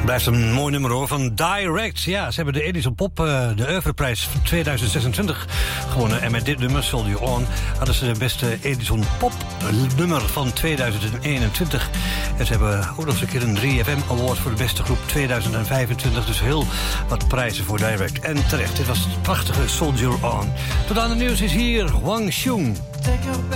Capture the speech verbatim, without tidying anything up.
Blijft een mooi nummer hoor, van Direct. Ja, ze hebben de Edison Pop, uh, de Oeuvreprijs tweeduizend zesentwintig gewonnen. En met dit nummer, Soldier On, hadden ze de beste Edison Pop nummer van tweeduizend eenentwintig. En ze hebben ook nog eens een keer een drie F M Award voor de beste groep tweeduizend vijfentwintig. Dus heel wat prijzen voor Direct. En terecht, dit was het prachtige Soldier On. Tot aan de nieuws is hier Wang Xun.